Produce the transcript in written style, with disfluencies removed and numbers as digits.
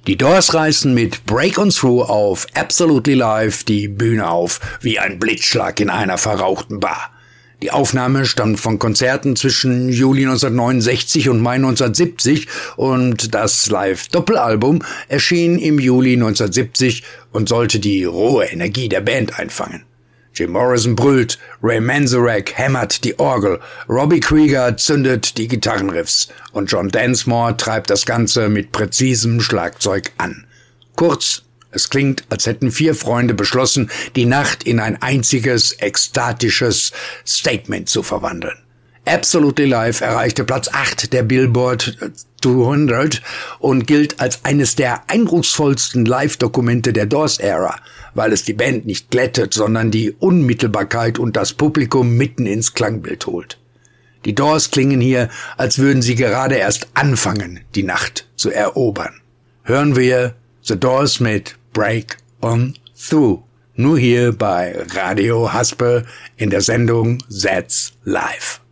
Die Doors reißen mit Break On Through auf Absolutely Live die Bühne auf, wie ein Blitzschlag in einer verrauchten Bar. Die Aufnahme stammt von Konzerten zwischen Juli 1969 und Mai 1970 und das Live-Doppelalbum erschien im Juli 1970 und sollte die rohe Energie der Band einfangen. Jim Morrison brüllt, Ray Manzarek hämmert die Orgel, Robbie Krieger zündet die Gitarrenriffs und John Densmore treibt das Ganze mit präzisem Schlagzeug an. Kurz, es klingt, als hätten 4 Freunde beschlossen, die Nacht in ein einziges, ekstatisches Statement zu verwandeln. Absolutely Live erreichte Platz 8 der Billboard 200 und gilt als eines der eindrucksvollsten Live-Dokumente der Doors-Ära, weil es die Band nicht glättet, sondern die Unmittelbarkeit und das Publikum mitten ins Klangbild holt. Die Doors klingen hier, als würden sie gerade erst anfangen, die Nacht zu erobern. Hören wir The Doors mit Break On Through, nur hier bei Radio Haspe in der Sendung That's Live.